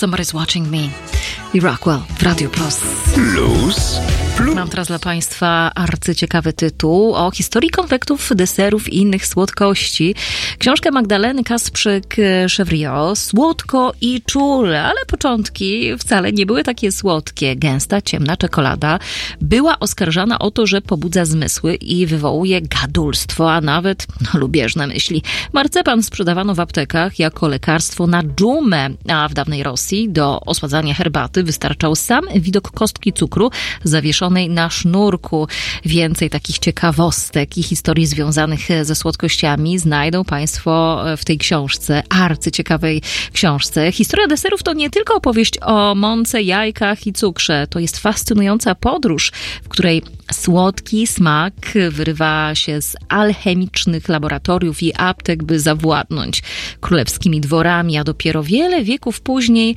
Somebody's Watching Me i Rockwell w Radio Plus. Mam teraz dla Państwa arcyciekawy tytuł o historii konfektów, deserów i innych słodkości. Książkę Magdaleny Kasprzyk-Chevriot, Słodko i czule, ale początki wcale nie były takie słodkie. Gęsta, ciemna czekolada była oskarżana o to, że pobudza zmysły i wywołuje gadulstwo, a nawet lubieżne myśli. Marcepan sprzedawano w aptekach jako lekarstwo na dżumę, a w dawnej Rosji do osładzania herbaty wystarczał sam widok kostki cukru zawieszonej na sznurku. Więcej takich ciekawostek i historii związanych ze słodkościami znajdą Państwo w tej książce, arcyciekawej książce. Historia deserów to nie tylko opowieść o mące, jajkach i cukrze. To jest fascynująca podróż, w której słodki smak wyrywa się z alchemicznych laboratoriów i aptek, by zawładnąć królewskimi dworami, a dopiero wiele wieków później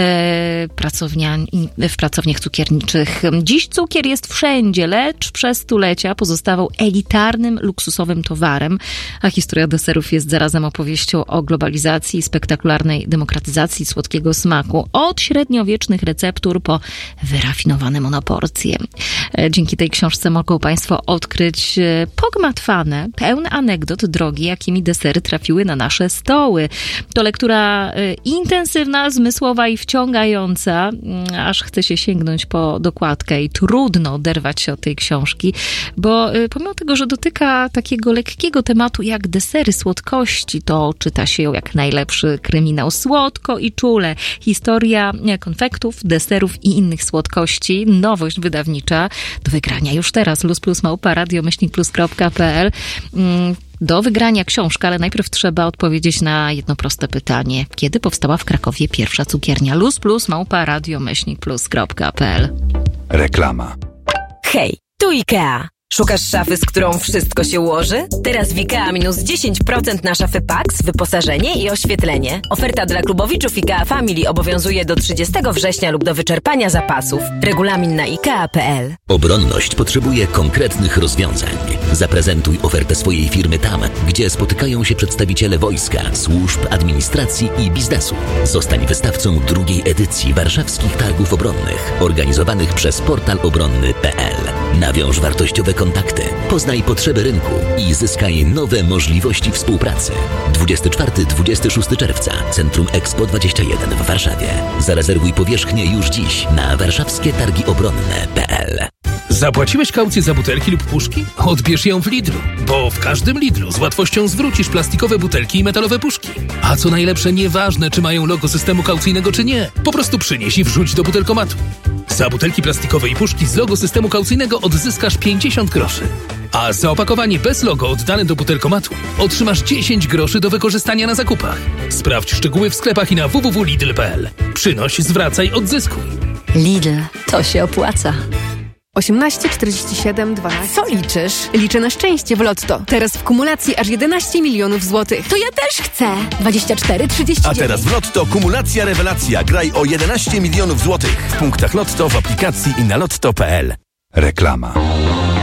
w pracowniach cukierniczych. Dziś cukier jest wszędzie, lecz przez stulecia pozostawał elitarnym, luksusowym towarem, a historia deserów jest zarazem opowieścią o globalizacji i spektakularnej demokratyzacji słodkiego smaku. Od średniowiecznych receptur po wyrafinowane monoporcje. Dzięki tej książce mogą Państwo odkryć pogmatwane, pełne anegdot drogi, jakimi desery trafiły na nasze stoły. To lektura intensywna, zmysłowa i wciągająca, aż chce się sięgnąć po dokładkę i trudno oderwać się od tej książki, bo pomimo tego, że dotyka takiego lekkiego tematu jak desery, słodkości, to czyta się ją jak najlepszy kryminał. Słodko i czule. Historia konfektów, deserów i innych słodkości. Nowość wydawnicza do wygrania już teraz. luz+małpa-radio-plus.pl. Do wygrania książka, ale najpierw trzeba odpowiedzieć na jedno proste pytanie. Kiedy powstała w Krakowie pierwsza cukiernia? luz+małpa-radio-plus.pl. Reklama. Hej, tu IKEA. Szukasz szafy, z którą wszystko się ułoży? Teraz w IKEA minus 10% na szafy Pax, wyposażenie i oświetlenie. Oferta dla klubowiczów IKEA Family obowiązuje do 30 września lub do wyczerpania zapasów. Regulamin na IKEA.pl. Obronność potrzebuje konkretnych rozwiązań. Zaprezentuj ofertę swojej firmy tam, gdzie spotykają się przedstawiciele wojska, służb, administracji i biznesu. Zostań wystawcą drugiej edycji Warszawskich Targów Obronnych, organizowanych przez portal obronny.pl. Nawiąż wartościowe kontakty, poznaj potrzeby rynku i zyskaj nowe możliwości współpracy. 24-26 czerwca, Centrum Expo 21 w Warszawie. Zarezerwuj powierzchnię już dziś na warszawskietargiobronne.pl. Zapłaciłeś kaucję za butelki lub puszki? Odbierz ją w Lidlu, bo w każdym Lidlu z łatwością zwrócisz plastikowe butelki i metalowe puszki. A co najlepsze, nieważne czy mają logo systemu kaucyjnego czy nie, po prostu przynieś i wrzuć do butelkomatu. Za butelki plastikowe i puszki z logo systemu kaucyjnego odzyskasz 50 groszy. A za opakowanie bez logo oddane do butelkomatu otrzymasz 10 groszy do wykorzystania na zakupach. Sprawdź szczegóły w sklepach i na www.lidl.pl. Przynoś, zwracaj, odzyskuj. Lidl, to się opłaca. 18 47 12. Co liczysz? Liczę na szczęście w Lotto. Teraz w kumulacji aż 11 milionów złotych. To ja też chcę. 24 39. A teraz w Lotto kumulacja rewelacja. Graj o 11 milionów złotych. W punktach Lotto, w aplikacji i na lotto.pl. Reklama.